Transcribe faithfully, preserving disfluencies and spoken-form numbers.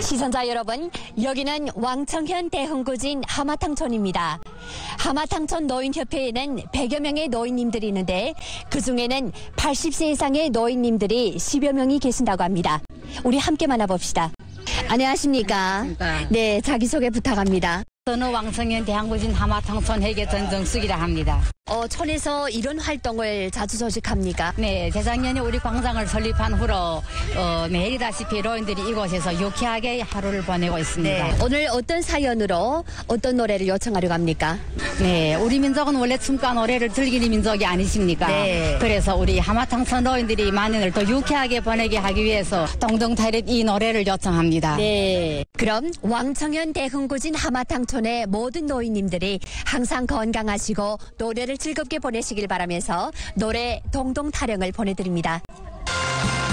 시선자 여러분, 여기는 왕청현 대흥구진 하마탕촌입니다. 하마탕촌 노인협회에는 백여 명의 노인님들이 있는데 그중에는 팔십 세 이상의 노인님들이 십여 명이 계신다고 합니다. 우리 함께 만나봅시다. 안녕하십니까? 안녕하십니까. 네, 자기소개 부탁합니다. 저는 왕청현 대흥구진 하마탕촌 회계 전정숙이라 합니다. 어, 촌에서 이런 활동을 자주 조직합니까? 네, 재작년에 우리 광장을 설립한 후로 어, 매일이다시피 노인들이 이곳에서 유쾌하게 하루를 보내고 있습니다. 네, 오늘 어떤 사연으로 어떤 노래를 요청하려고 합니까? 네, 우리 민족은 원래 춤과 노래를 즐기는 민족이 아니십니까? 네. 그래서 우리 하마탕촌 노인들이 만년을 더 유쾌하게 보내게 하기 위해서 동동타립 이 노래를 요청합니다. 네. 그럼 왕청현 대흥구진 하마탕촌의 모든 노인님들이 항상 건강하시고 노래를 즐겁게 보내시길 바라면서 노래 동동 타령을 보내드립니다.